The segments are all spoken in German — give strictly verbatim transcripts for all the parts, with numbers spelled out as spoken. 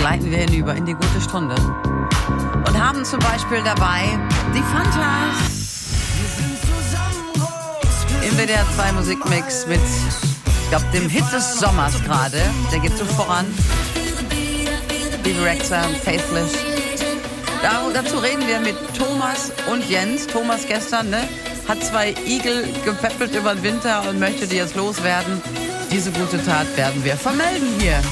gleiten wir hinüber in die gute Stunde. Und haben zum Beispiel dabei die Fantas im W D R zwei Musikmix mit, ich glaube, dem Hit des Sommers gerade. Der geht so voran. Bibi Rexha und Faithless. Da, dazu reden wir mit Thomas und Jens. Thomas gestern, ne, hat zwei Igel gepäppelt über den Winter und möchte die jetzt loswerden. Diese gute Tat werden wir vermelden hier.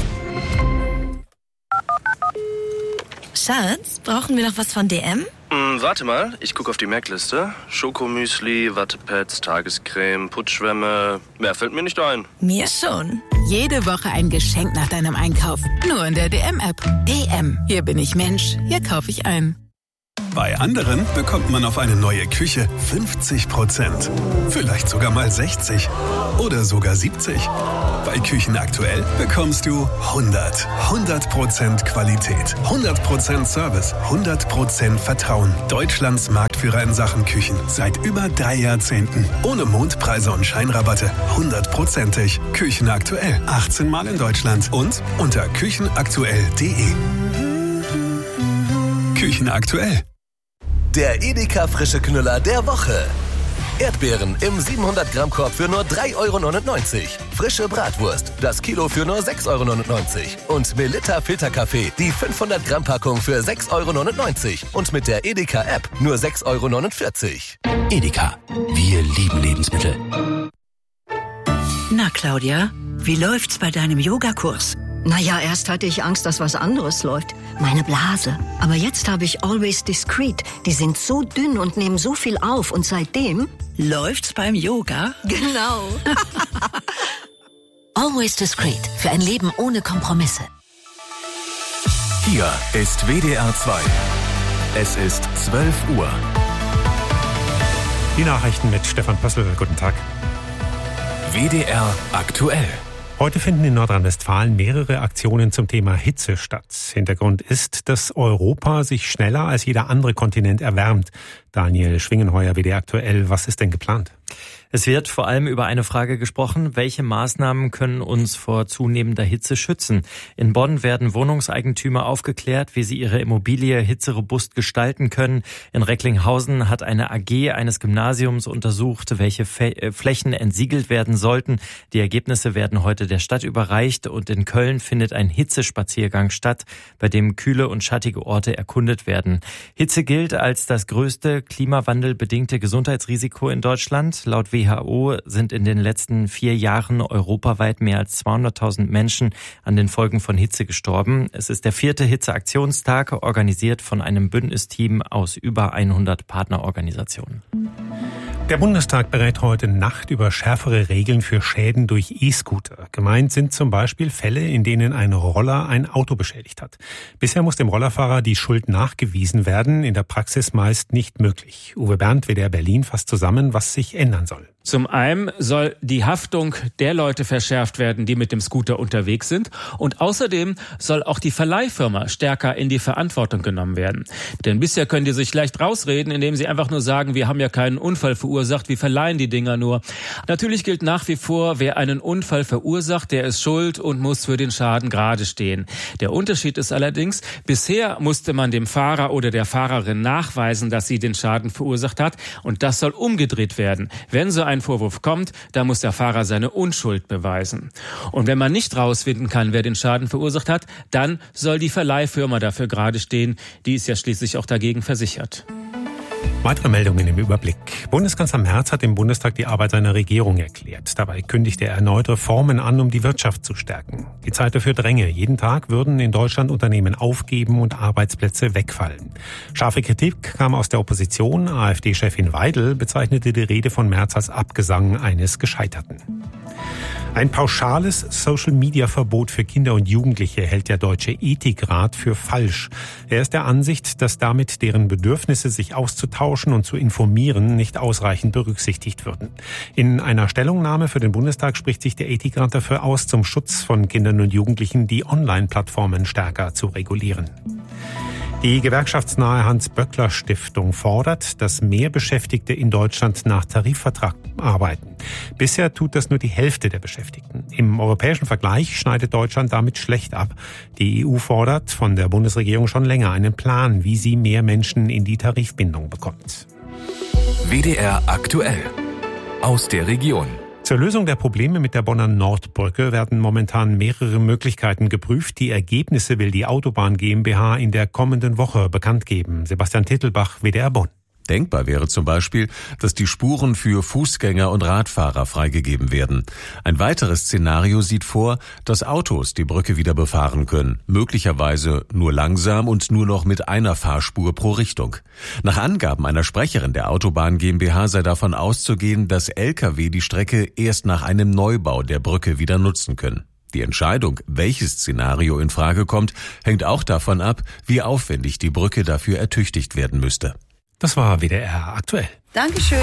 Schatz, brauchen wir noch was von D M? Hm, warte mal, ich gucke auf die Merkliste. Schokomüsli, Wattepads, Tagescreme, Putzschwämme. Mehr fällt mir nicht ein. Mir schon. Jede Woche ein Geschenk nach deinem Einkauf. Nur in der D M-App. D M. Hier bin ich Mensch. Hier kaufe ich ein. Bei anderen bekommt man auf eine neue Küche fünfzig Prozent. Vielleicht sogar mal sechzig. Oder sogar siebzig. Bei Küchen aktuell bekommst du hundert. hundert Prozent Qualität. hundert Prozent Service. hundert Prozent Vertrauen. Deutschlands Marktführer in Sachen Küchen. Seit über drei Jahrzehnten. Ohne Mondpreise und Scheinrabatte. hundertprozentig. Küchen aktuell. achtzehn Mal in Deutschland. Und unter küchenaktuell punkt de. Küchen aktuell. Der Edeka frische Knüller der Woche. Erdbeeren im siebenhundert Gramm Korb für nur drei Euro neunundneunzig. Frische Bratwurst, das Kilo für nur sechs Euro neunundneunzig. Und Melitta Filterkaffee, die fünfhundert Gramm Packung für sechs Euro neunundneunzig. Und mit der Edeka App nur sechs Euro neunundvierzig. Edeka, wir lieben Lebensmittel. Na Claudia, wie läuft's bei deinem Yogakurs? Naja, erst hatte ich Angst, dass was anderes läuft. Meine Blase. Aber jetzt habe ich Always Discreet. Die sind so dünn und nehmen so viel auf. Und seitdem... Läuft's beim Yoga? Genau. Always Discreet. Für ein Leben ohne Kompromisse. Hier ist W D R zwei. Es ist zwölf Uhr. Die Nachrichten mit Stefan Pössl. Guten Tag. W D R aktuell. Heute finden in Nordrhein-Westfalen mehrere Aktionen zum Thema Hitze statt. Hintergrund ist, dass Europa sich schneller als jeder andere Kontinent erwärmt. Daniel Schwingenheuer, W D R aktuell. Was ist denn geplant? Es wird vor allem über eine Frage gesprochen, welche Maßnahmen können uns vor zunehmender Hitze schützen. In Bonn werden Wohnungseigentümer aufgeklärt, wie sie ihre Immobilie hitzerobust gestalten können. In Recklinghausen hat eine A G eines Gymnasiums untersucht, welche Flächen entsiegelt werden sollten. Die Ergebnisse werden heute der Stadt überreicht und in Köln findet ein Hitzespaziergang statt, bei dem kühle und schattige Orte erkundet werden. Hitze gilt als das größte klimawandelbedingte Gesundheitsrisiko in Deutschland. Laut W H O sind in den letzten vier Jahren europaweit mehr als zweihunderttausend Menschen an den Folgen von Hitze gestorben. Es ist der vierte Hitzeaktionstag, organisiert von einem Bündnisteam aus über hundert Partnerorganisationen. Der Bundestag berät heute Nacht über schärfere Regeln für Schäden durch E-Scooter. Gemeint sind zum Beispiel Fälle, in denen ein Roller ein Auto beschädigt hat. Bisher muss dem Rollerfahrer die Schuld nachgewiesen werden, in der Praxis meist nicht möglich. Uwe Bernd, W D R Berlin, fasst zusammen, was sich ändern soll. Zum einen soll die Haftung der Leute verschärft werden, die mit dem Scooter unterwegs sind. Und außerdem soll auch die Verleihfirma stärker in die Verantwortung genommen werden. Denn bisher können die sich leicht rausreden, indem sie einfach nur sagen, wir haben ja keinen Unfall verursacht, wir verleihen die Dinger nur. Natürlich gilt nach wie vor, wer einen Unfall verursacht, der ist schuld und muss für den Schaden gerade stehen. Der Unterschied ist allerdings, bisher musste man dem Fahrer oder der Fahrerin nachweisen, dass sie den Schaden verursacht hat. Und das soll umgedreht werden. Wenn so ein Vorwurf kommt, da muss der Fahrer seine Unschuld beweisen. Und wenn man nicht rausfinden kann, wer den Schaden verursacht hat, dann soll die Verleihfirma dafür gerade stehen. Die ist ja schließlich auch dagegen versichert. Weitere Meldungen im Überblick. Bundeskanzler Merz hat im Bundestag die Arbeit seiner Regierung erklärt. Dabei kündigt er erneut Reformen an, um die Wirtschaft zu stärken. Die Zeit dafür dränge. Jeden Tag würden in Deutschland Unternehmen aufgeben und Arbeitsplätze wegfallen. Scharfe Kritik kam aus der Opposition. AfD-Chefin Weidel bezeichnete die Rede von Merz als Abgesang eines Gescheiterten. Ein pauschales Social-Media-Verbot für Kinder und Jugendliche hält der Deutsche Ethikrat für falsch. Er ist der Ansicht, dass damit deren Bedürfnisse, sich auszutauschen und zu informieren, nicht ausreichend berücksichtigt würden. In einer Stellungnahme für den Bundestag spricht sich der Ethikrat dafür aus, zum Schutz von Kindern und Jugendlichen die Online-Plattformen stärker zu regulieren. Die gewerkschaftsnahe Hans-Böckler-Stiftung fordert, dass mehr Beschäftigte in Deutschland nach Tarifvertrag arbeiten. Bisher tut das nur die Hälfte der Beschäftigten. Im europäischen Vergleich schneidet Deutschland damit schlecht ab. Die E U fordert von der Bundesregierung schon länger einen Plan, wie sie mehr Menschen in die Tarifbindung bekommt. W D R aktuell. Aus der Region. Zur Lösung der Probleme mit der Bonner Nordbrücke werden momentan mehrere Möglichkeiten geprüft. Die Ergebnisse will die Autobahn GmbH in der kommenden Woche bekannt geben. Sebastian Tittelbach, W D R Bonn. Denkbar wäre zum Beispiel, dass die Spuren für Fußgänger und Radfahrer freigegeben werden. Ein weiteres Szenario sieht vor, dass Autos die Brücke wieder befahren können, möglicherweise nur langsam und nur noch mit einer Fahrspur pro Richtung. Nach Angaben einer Sprecherin der Autobahn GmbH sei davon auszugehen, dass L K W die Strecke erst nach einem Neubau der Brücke wieder nutzen können. Die Entscheidung, welches Szenario in Frage kommt, hängt auch davon ab, wie aufwendig die Brücke dafür ertüchtigt werden müsste. Das war W D R aktuell. Dankeschön.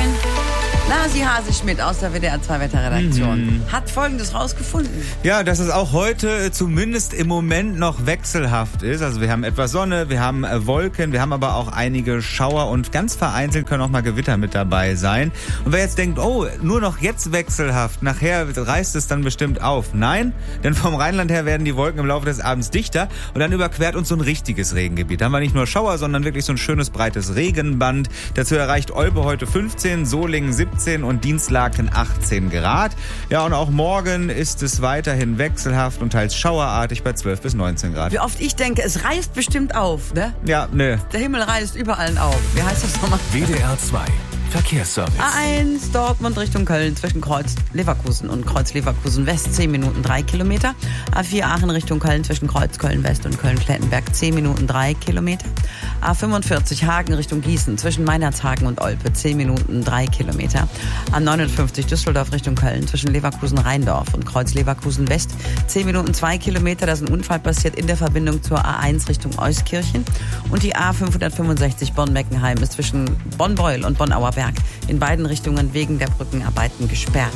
Nasi Haseschmidt aus der W D R zwei Wetterredaktion mhm. hat Folgendes rausgefunden. Ja, dass es auch heute zumindest im Moment noch wechselhaft ist. Also wir haben etwas Sonne, wir haben Wolken, wir haben aber auch einige Schauer und ganz vereinzelt können auch mal Gewitter mit dabei sein. Und wer jetzt denkt, oh, nur noch jetzt wechselhaft, nachher reißt es dann bestimmt auf. Nein, denn vom Rheinland her werden die Wolken im Laufe des Abends dichter und dann überquert uns so ein richtiges Regengebiet. Da haben wir nicht nur Schauer, sondern wirklich so ein schönes breites Regenband. Dazu erreicht Olpe heute fünfzehn, Solingen siebzehn und Dienstlaken achtzehn Grad. Ja, und auch morgen ist es weiterhin wechselhaft und teils schauerartig bei zwölf bis neunzehn Grad. Wie oft ich denke, es reißt bestimmt auf, ne? Ja, ne. Der Himmel reißt überall auf. Wie heißt das nochmal? W D R zwei. Verkehrsservice. A eins Dortmund Richtung Köln zwischen Kreuz Leverkusen und Kreuz Leverkusen West zehn Minuten drei Kilometer. A vier Aachen Richtung Köln zwischen Kreuz Köln West und Köln-Klettenberg zehn Minuten drei Kilometer. A fünfundvierzig Hagen Richtung Gießen zwischen Meinerzhagen und Olpe zehn Minuten drei Kilometer. A neunundfünfzig Düsseldorf Richtung Köln zwischen Leverkusen-Rheindorf und Kreuz Leverkusen West zehn Minuten zwei Kilometer. Da ist ein Unfall passiert in der Verbindung zur A eins Richtung Euskirchen. Und die A fünfhundertfünfundsechzig Bonn-Meckenheim ist zwischen Bonn-Beul und Bonn-Auerberg in beiden Richtungen wegen der Brückenarbeiten gesperrt.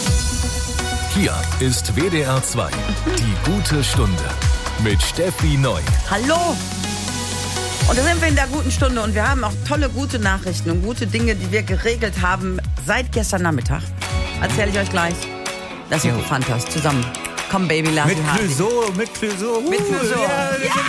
Hier ist W D R zwei. Die gute Stunde mit Steffi Neu. Hallo! Und da sind wir in der guten Stunde und wir haben auch tolle, gute Nachrichten und gute Dinge, die wir geregelt haben seit gestern Nachmittag. Erzähle ich euch gleich. Das ist Fantas zusammen. Komm, Baby, lass Mit Clouseau, mit Clouseau. Mit Clouseau. Ja, ja.